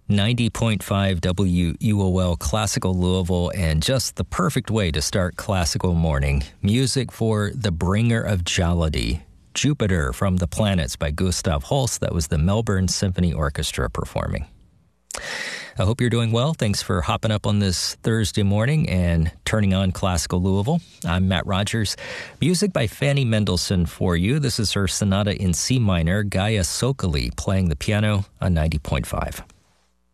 90.5 WUOL Classical Louisville, and just the perfect way to start classical morning. Music for The Bringer of Jollity, Jupiter from the Planets by Gustav Holst. That was the Melbourne Symphony Orchestra performing. I hope you're doing well. Thanks for hopping up on this Thursday morning and turning on Classical Louisville. I'm Matt Rogers. Music by Fanny Mendelssohn for you. This is her sonata in C minor, Gaia Sokoli, playing the piano on 90.5.